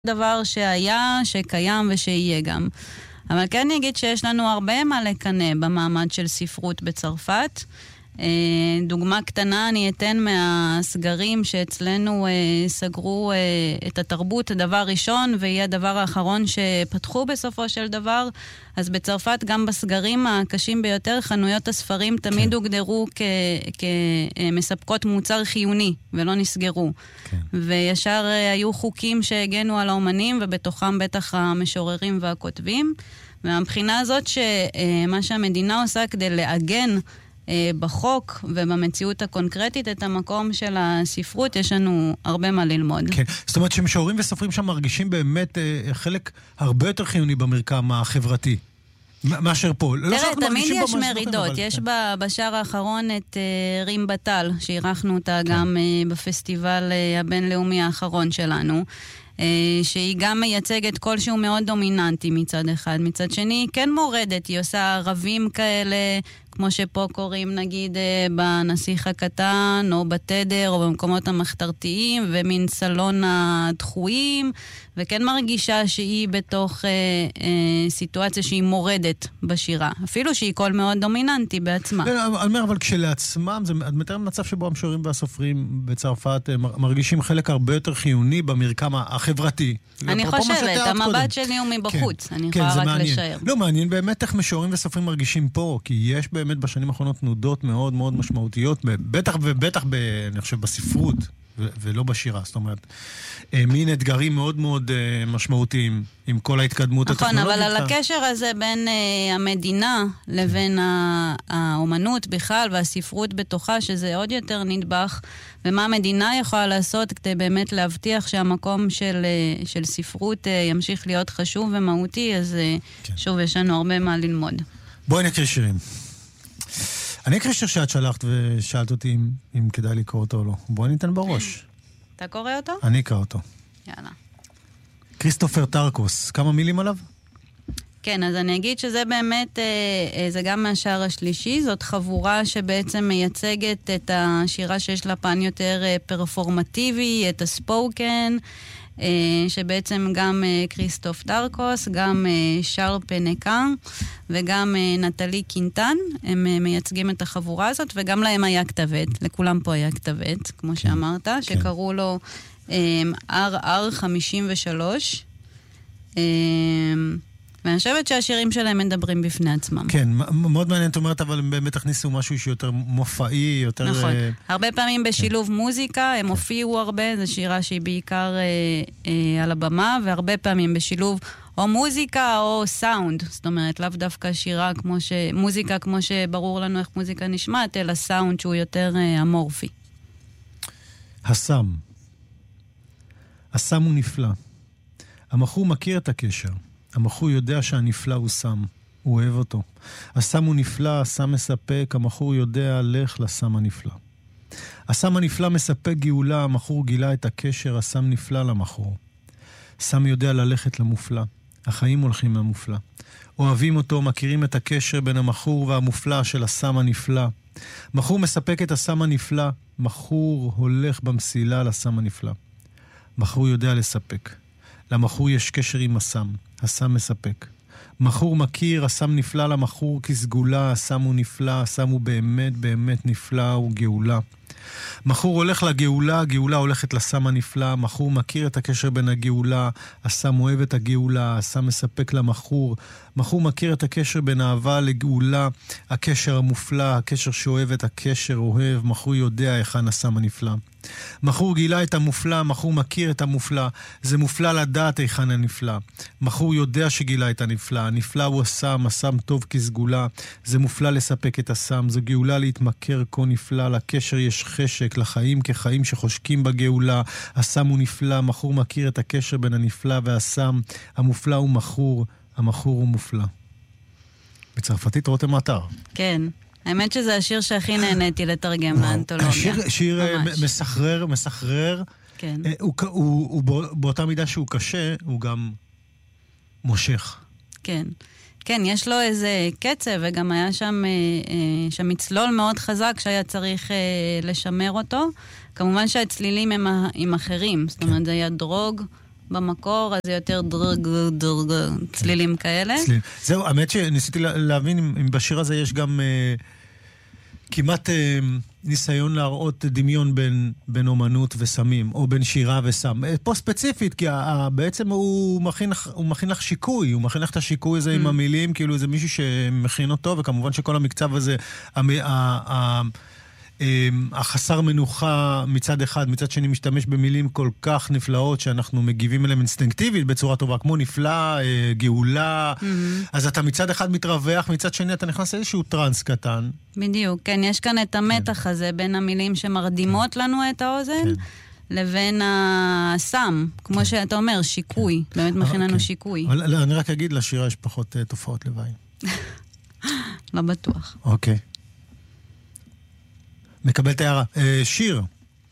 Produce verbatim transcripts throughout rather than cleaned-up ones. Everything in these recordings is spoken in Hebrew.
דבר שהיה, שקיים ושיהיה גם. אבל כן אני אגיד שיש לנו הרבה מה לקנה במעמד של ספרות בצרפת. דוגמה קטנה אני אתן מהסגרים שאצלנו סגרו את התרבות הדבר ראשון ויהיה הדבר האחרון שפתחו בסופו של דבר. אז בצרפת גם בסגרים הקשים ביותר חנויות הספרים תמיד כן. הוגדרו כ- כמספקות מוצר חיוני ולא נסגרו. כן. וישר היו חוקים שהגנו על האומנים ובתוכם בטח המשוררים והכותבים. והמבחינה הזאת שמה שהמדינה עושה כדי לעגן בחוק ובמציאות הקונקרטית את המקום של הספרות, יש לנו הרבה מה ללמוד. כן, זאת אומרת שמשוררים וסופרים שם מרגישים באמת חלק הרבה יותר חיוני במרקם החברתי. מאשר פה. תראה, תמיד יש מרידות. יש בשער האחרון את רים בטל, שעירכנו אותה גם בפסטיבל הבינלאומי האחרון שלנו. שהיא גם מייצגת קול שהוא מאוד דומיננטי מצד אחד. מצד שני, כן מורדת, היא עושה ערבים כאלה, כמו שפה קוראים נגיד בנסיך הקטן, או בתדר, או במקומות המחתרתיים, ומין סלון הדחויים, וכן מרגישה שהיא בתוך אה, אה, סיטואציה שהיא מורדת בשירה. אפילו שהיא קול מאוד דומיננטי בעצמה. אני אומר, אבל כשלעצמם, זה מתאר מצב שבו המשוררים והסופרים בצרפת מרגישים חלק הרבה יותר חיוני במרקם החברתי. אני חושבת, המבט שלי הוא מבחוץ. כן, אני יכולה כן, רק מעניין. לשער. לא, מעניין באמת איך משוררים וסופרים מרגישים פה, כי יש באמת בשנים האחרונות תנודות מאוד מאוד משמעותיות, בטח ובטח, ב, אני חושב, בספרות, ו- ולא בשירה. זאת אומרת, מין אתגרים מאוד מאוד משמעותיים עם כל ההתקדמות הטכנולוגית. נכון, אבל על הקשר הזה בין uh, המדינה לבין האומנות בכלל והספרות בתוכה, שזה עוד יותר נדבך, ומה המדינה יכולה לעשות כדי באמת להבטיח שהמקום של, uh, של ספרות uh, ימשיך להיות חשוב ומהותי, אז uh, כן. שוב, יש לנו הרבה מה ללמוד. בואי נקריא שירים. אני אקריא שיר שאת שלחת ושאלת אותי אם, אם כדאי לקרוא אותו או לא. בואי ניתן בראש. אתה קורא אותו? אני אקרא אותו. יאללה. כריסטופר טרקוס, כמה מילים עליו? כן, אז אני אגיד שזה באמת, זה גם מהשער השלישי, זאת חבורה שבעצם מייצגת את השירה שיש לה פן יותר פרפורמטיבי, את הספוקן, שבעצם גם כריסטוף טרקוס, גם שר פנקן וגם נטלי קינטן, הם מייצגים את החבורה הזאת, וגם להם היה כתבת, לכולם פה היה כתבת, כמו שאמרת, שקראו לו אר אר חמישים ושלוש, ואני חושבת שהשירים שלהם מדברים בפני עצמם. כן, מאוד מעניין, את אומרת, אבל הם באמת הכניסו משהו שיותר מופעי, יותר... נכון. הרבה פעמים בשילוב מוזיקה, הם הופיעו הרבה, זו שירה שהיא בעיקר על הבמה, והרבה פעמים בשילוב או מוזיקה או סאונד. זאת אומרת, לאו דווקא שירה כמו ש... מוזיקה כמו שברור לנו איך מוזיקה נשמעת, אלא סאונד שהוא יותר אמורפי. הסם. הסם הוא נפלא. המחור מכיר את הקשר. המחור יודע שהנפלא הוא סם, הוא אוהב אותו. הסם הוא נפלא, הסם מספק, המחור יודע, לך לסם הנפלא. הסם הנפלא מספק גאולה, המחור גילה את הקשר, הסם נפלא למחור. סם יודע ללכת למופלא, החיים הולכים למופלא. אוהבים אותו, מכירים את הקשר בין המחור והמופלא של הסם הנפלא. מחור מספק את הסם הנפלא, מחור הולך במסילה לסם הנפלא. מחור יודע לספק. למחור יש קשר עם הסם, הסם מספק. מחור מכיר, הסם נפלא למחור כסגולה, הסם הוא נפלא, הסם הוא באמת באמת נפלא, הוא גאולה. מחור הולך לגאולה, הגאולה הולכת לסם הנפלא, מחור מכיר את הקשר בין הגאולה, הסם אוהב את הגאולה, הסם מספק למחור, מחור מכיר את הקשר בין אהבה לגאולה, הקשר המופלא, הקשר שאוהב את הקשר אוהב, מחור יודע היכן הסם הנפלא. מחור גילה את המופלא, מחור מכיר את המופלא, זה מופלא לדעת היכן הנפלא. מחור יודע שגילה את הנפלא, הנפלא הוא הסם, הסם טוב כסגולה, זה מופלא לספק את הסם, זו גאולה להתמכר כה נפלא, לקשר יש חשק, לחיים כחיים שחושקים בגאולה, הסם הוא נפלא, מחור מכיר את הקשר בין הנפלא והסם, המופלא הוא מחור, המחור הוא מופלא. בצרפתית רותם אתר. כן. האמת שזה השיר שהכי נהניתי לתרגם לאנתולוגיה. שיר, שיר מסחרר, מסחרר. כן. הוא, הוא, הוא באותה מידה שהוא קשה, הוא גם מושך. כן. כן, יש לו איזה קצב, וגם היה שם, שם מצלול מאוד חזק שהיה צריך לשמר אותו. כמובן שהצלילים הם, הם אחרים. זאת אומרת, זה היה דרוג, במקור, אז זה יותר דרג, דרג, צלילים כאלה. זהו, האמת שניסיתי להבין אם בשיר הזה יש גם כמעט ניסיון להראות דמיון בין אומנות וסמים, או בין שירה וסם. פה ספציפית, כי בעצם הוא מכין לך שיקוי, הוא מכין לך את השיקוי הזה עם המילים, כאילו זה מישהו שמכין אותו, וכמובן שכל המקצב הזה, החסר מנוחה מצד אחד, מצד שני משתמש במילים כל כך נפלאות שאנחנו מגיבים אליהם אינסטינקטיבית בצורה טובה, כמו נפלא, גאולה, אז אתה מצד אחד מתרווח, מצד שני אתה נכנס לאיזשהו טרנס קטן. בדיוק, כן, יש כאן את המתח הזה בין המילים שמרדימות לנו את האוזן, לבין הסם, כמו שאתה אומר, שיקוי, באמת מכין לנו שיקוי. אבל אני רק אגיד, לשירה יש פחות תופעות לוואי. לא בטוח. אוקיי. מקבל את הערה. שיר.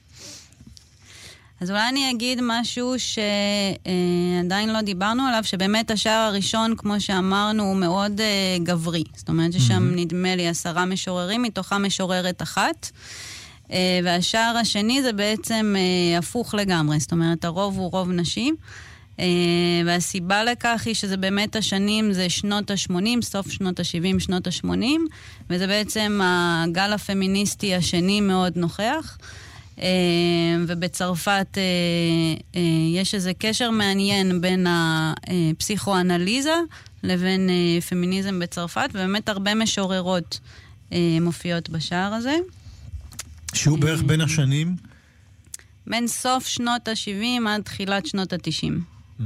אז אולי אני אגיד משהו שעדיין לא דיברנו עליו, שבאמת השער הראשון, כמו שאמרנו, הוא מאוד גברי. זאת אומרת ששם נדמה לי עשרה משוררים, מתוכה משוררת אחת. והשער השני זה בעצם הפוך לגמרי. זאת אומרת, הרוב הוא רוב נשים. והסיבה לכך היא שזה באמת השנים, זה שנות ה-שמונים, סוף שנות ה-שבעים, שנות ה-שמונים, וזה בעצם הגל הפמיניסטי השני מאוד נוכח. ובצרפת יש איזה קשר מעניין בין הפסיכואנליזה לבין פמיניזם בצרפת, ובאמת הרבה משוררות מופיעות בשער הזה. שהוא בערך בין השנים? בין סוף שנות ה-שבעים עד תחילת שנות ה-תשעים.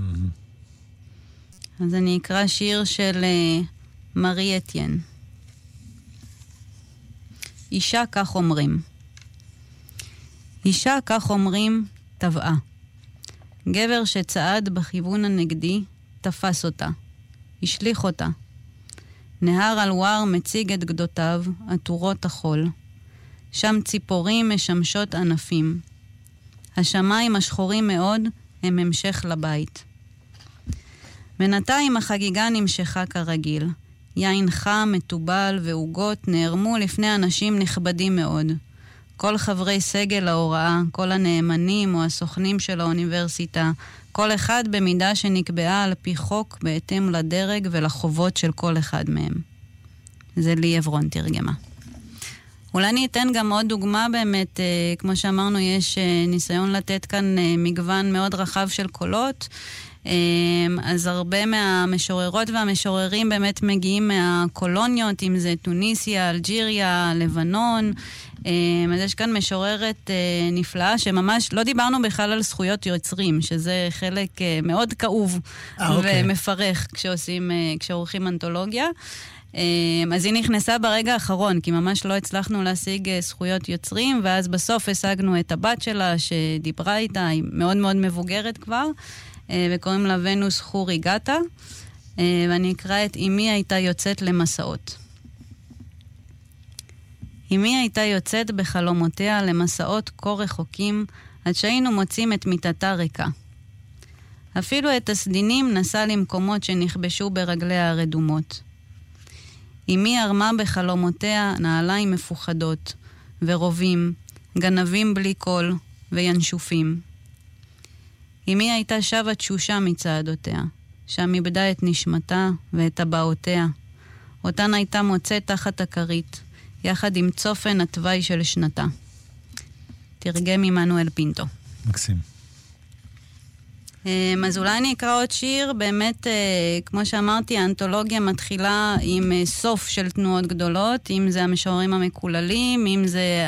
אז אני אקרא שיר של מארי אתיין. אישה כך אומרים. אישה כך אומרים טבעה. גבר שצעד בכיוון הנגדי תפס אותה. השליך אותה. נהר אלואר מציג את גדותיו, עטורות החול. שם ציפורים משמשות ענפים. השמיים השחורים מאוד הם המשך לבית. בינתיים החגיגה נמשכה כרגיל. יין חם, מטובל ועוגות נערמו לפני אנשים נכבדים מאוד. כל חברי סגל ההוראה, כל הנאמנים או הסוכנים של האוניברסיטה, כל אחד במידה שנקבעה על פי חוק בהתאם לדרג ולחובות של כל אחד מהם. זה לי עברון תרגמה. אולי אני אתן גם עוד דוגמה באמת, אה, כמו שאמרנו, יש אה, ניסיון לתת כאן אה, מגוון מאוד רחב של קולות, אה, אז הרבה מהמשוררות והמשוררים באמת מגיעים מהקולוניות, אם זה טוניסיה, אלג'יריה, לבנון, אה, אז יש כאן משוררת אה, נפלאה, שממש לא דיברנו בכלל על זכויות יוצרים, שזה חלק אה, מאוד כאוב 아, אוקיי. ומפרך כשעושים, אה, כשעורכים אנתולוגיה, אז היא נכנסה ברגע האחרון, כי ממש לא הצלחנו להשיג זכויות יוצרים, ואז בסוף השגנו את הבת שלה שדיברה איתה, היא מאוד מאוד מבוגרת כבר, וקוראים לה ונוס חורי גטה, ואני אקרא את אמי הייתה יוצאת למסעות. אמי הייתה יוצאת בחלומותיה למסעות כה רחוקים, עד שהיינו מוצאים את מיטתה ריקה. אפילו את הסדינים נסע למקומות שנכבשו ברגליה הרדומות. אמי הרמה בחלומותיה נעליים מפוחדות, ורובים, גנבים בלי קול, וינשופים. אמי הייתה שבה תשושה מצעדותיה, שם איבדה את נשמתה ואת הבעותיה. אותן הייתה מוצאת תחת הכרית, יחד עם צופן התוואי של שנתה. תרגם עמנואל פינטו. מקסים. אז אולי אני אקרא עוד שיר, באמת, כמו שאמרתי, האנתולוגיה מתחילה עם סוף של תנועות גדולות, אם זה המשוררים המקוללים, אם זה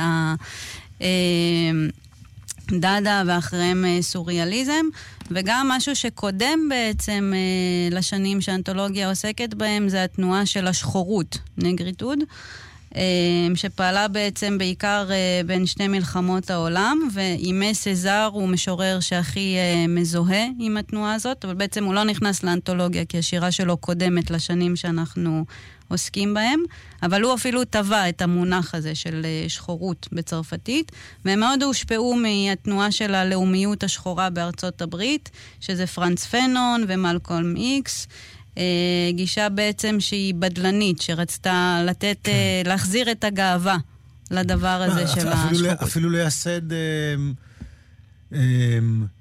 הדאדה ואחריהם סוריאליזם, וגם משהו שקודם בעצם לשנים שהאנתולוגיה עוסקת בהם, זה התנועה של השחורות, נגריטוד, שפעלה בעצם בעיקר בין שתי מלחמות העולם, ואימי סזר הוא משורר שהכי מזוהה עם התנועה הזאת, אבל בעצם הוא לא נכנס לאנתולוגיה, כי השירה שלו קודמת לשנים שאנחנו עוסקים בהם, אבל הוא אפילו טבע את המונח הזה של שחורות בצרפתית, והם מאוד הושפעו מהתנועה של הלאומיות השחורה בארצות הברית, שזה פרנץ פנון ומלקולם איקס, גישה בעצם שהיא בדלנית, שרצתה לתת, להחזיר את הגאווה לדבר הזה של השחורות. אפילו לייסד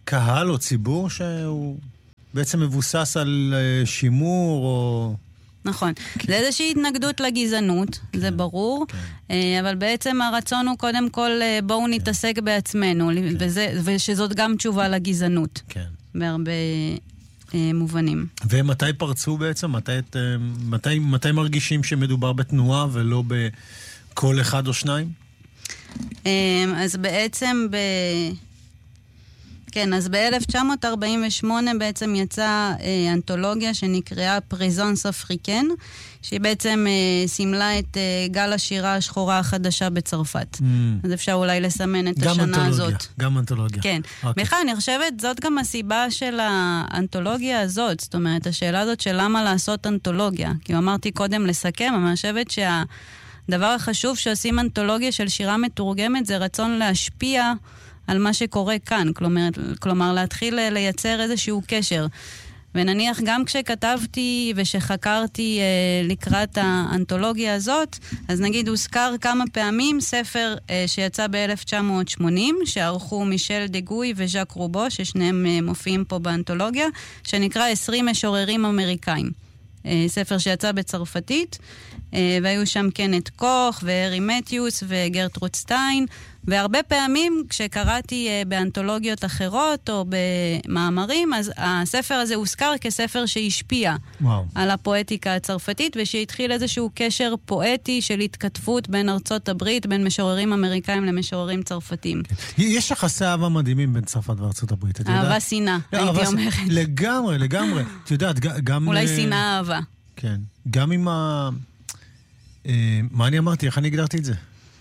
קהל או ציבור שהוא בעצם מבוסס על שימור או... נכון. זה איזושהי התנגדות לגזענות, זה ברור, אבל בעצם הרצון הוא קודם כל בואו נתעסק בעצמנו, ושזאת גם תשובה לגזענות. כן. בהרבה מובנים. ומתי פרצו בעצם? מתי מרגישים שמדובר בתנועה ולא בכל אחד או שניים? אז בעצם ב... כן, אז ב-אלף תשע מאות ארבעים ושמונה בעצם יצאה אה, אנתולוגיה שנקראה פריזונס אפריקן, שהיא בעצם אה, סימלה את אה, גל השירה השחורה החדשה בצרפת. Mm. אז אפשר אולי לסמן את השנה אנתולוגיה, הזאת. גם אנתולוגיה. כן. Okay. בכלל, אני חושבת, זאת גם הסיבה של האנתולוגיה הזאת. זאת אומרת, השאלה הזאת של למה לעשות אנתולוגיה. כי אמרתי קודם לסכם, אבל אני חושבת שהדבר החשוב שעושים אנתולוגיה של שירה מתורגמת זה רצון להשפיע על מה שקורה כאן, כלומר, כלומר להתחיל לייצר איזשהו קשר. ונניח גם כשכתבתי ושחקרתי אה, לקראת האנתולוגיה הזאת, אז נגיד הוזכר כמה פעמים ספר אה, שיצא ב-אלף תשע מאות שמונים, שערכו מישל דגוי וז'ק רובו, ששניהם אה, מופיעים פה באנתולוגיה, שנקרא עשרים משוררים אמריקאים. אה, ספר שיצא בצרפתית, אה, והיו שם קנט קוך והרי מתיוס וגרטרוד סטיין, והרבה פעמים כשקראתי uh, באנתולוגיות אחרות או במאמרים, אז הספר הזה הוזכר כספר שהשפיע וואו. על הפואטיקה הצרפתית, ושהתחיל איזשהו קשר פואטי של התכתבות בין ארצות הברית, בין משוררים אמריקאים למשוררים צרפתים. כן. יש יחסי אהבה מדהימים בין צרפת וארצות הברית, את יודעת? אהבה שנאה, הייתי אומרת. לגמרי, לגמרי. את יודעת, גם... אולי שנאה אהבה. כן. גם עם ה... מה אני אמרתי? איך אני הגדרתי את זה?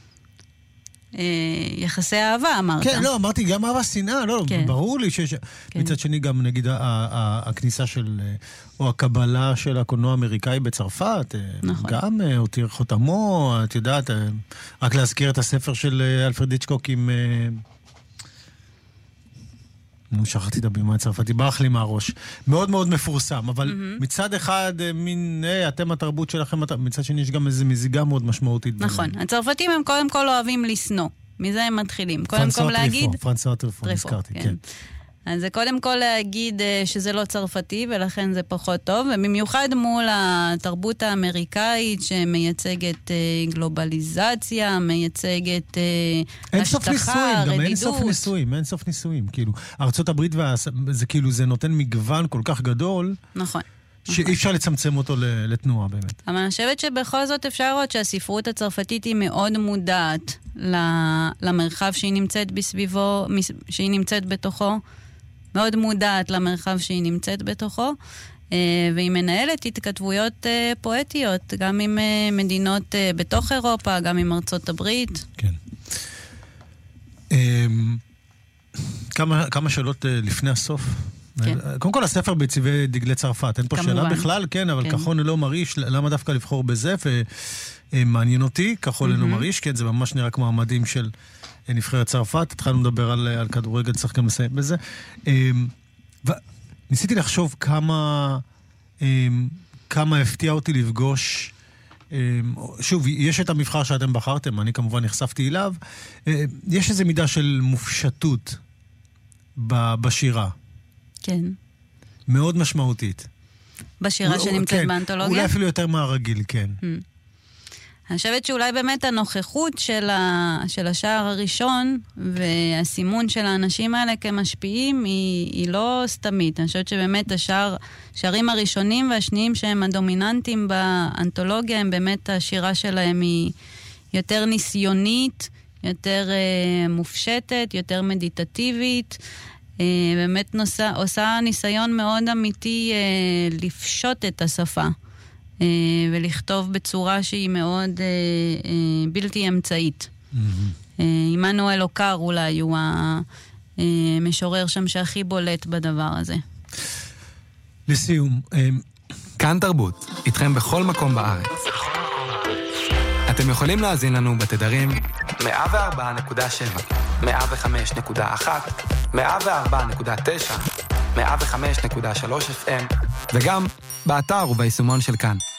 יחסי אהבה, אמרת. כן, לא, אמרתי גם אהבה שנאה, לא, ברור לי שיש... מצד שני גם, נגיד, הכניסה של, או הקבלה של הקולנוע האמריקאי בצרפת, גם הותיר חותמו, את יודעת, רק להזכיר את הספר של אלפרד היצ'קוק עם... נו, שכחתי את הבימה הצרפתי, ברח לי מהראש. מאוד מאוד מפורסם, אבל מצד אחד, מין, היי, אתם התרבות שלכם, מצד שני יש גם איזו מזיגה מאוד משמעותית. נכון, הצרפתים הם קודם כל אוהבים לסנוע. מזה הם מתחילים. קודם כל להגיד... פרנסואה טריפו, הזכרתי, כן. אז זה קודם כל להגיד שזה לא צרפתי, ולכן זה פחות טוב, ובמיוחד מול התרבות האמריקאית שמייצגת גלובליזציה, מייצגת השטחה, רדידות. גם אין סוף ניסויים, אין סוף ניסויים. כאילו, ארצות הברית, זה כאילו, זה נותן מגוון כל כך גדול. נכון. שאי אפשר לצמצם אותו לתנועה באמת. אבל אני חושבת שבכל זאת אפשר לראות שהספרות הצרפתית היא מאוד מודעת למרחב שהיא נמצאת בסביבו, שהיא נמצאת בתוכו. מאוד מודעת למרחב שהיא נמצאת בתוכו, והיא מנהלת התכתבויות פואטיות, גם עם מדינות בתוך אירופה, גם עם ארצות הברית. כן. כמה, כמה שאלות לפני הסוף. כן. קודם כל, הספר בצבעי דגלי צרפת. אין פה כמובן. שאלה בכלל, כן, אבל כן. כחול ללא מרעיש, למה דווקא לבחור בזה? ומעניין אותי, כחול ללא מרעיש, כן, זה ממש נראה כמו המדים של... נבחרת צרפת, התחלנו לדבר על, על כדורגל, צריך גם לסיים בזה. וניסיתי לחשוב כמה, כמה הפתיע אותי לפגוש, שוב, יש את המבחר שאתם בחרתם, אני כמובן נחשפתי אליו, יש איזו מידה של מופשטות בשירה. כן. מאוד משמעותית. בשירה שנמצאת כן, באנתולוגיה? אולי אפילו יותר מהרגיל, כן. Hmm. אני חושבת שאולי באמת הנוכחות של, ה, של השער הראשון והסימון של האנשים האלה כמשפיעים היא, היא לא סתמית. אני חושבת שבאמת השער, השערים הראשונים והשניים שהם הדומיננטיים באנתולוגיה, הם באמת השירה שלהם היא יותר ניסיונית, יותר אה, מופשטת, יותר מדיטטיבית. אה, באמת נוסע, עושה ניסיון מאוד אמיתי אה, לפשוט את השפה. ולכתוב בצורה שהיא מאוד אה, אה, בלתי אמצעית. Mm-hmm. אה, עמנואל אוקר אולי הוא המשורר שם שהכי בולט בדבר הזה. לסיום, אה... כאן תרבות, איתכם בכל מקום בארץ. אתם יכולים להאזין לנו בתדרים מאה וארבע נקודה שבע, מאה וחמש נקודה אחת, מאה וארבע נקודה תשע, מאה וחמש נקודה שלוש אף אם, וגם באתר וביישומון של כאן.